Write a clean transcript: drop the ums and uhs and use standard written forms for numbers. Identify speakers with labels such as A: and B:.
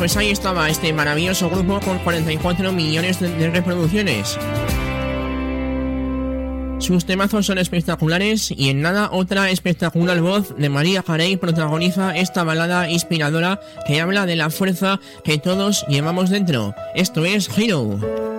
A: pues ahí estaba este maravilloso grupo con 44 millones de reproducciones. Sus temazos son espectaculares y en nada otra espectacular voz de Mariah Carey protagoniza esta balada inspiradora que habla de la fuerza que todos llevamos dentro. Esto es Hero.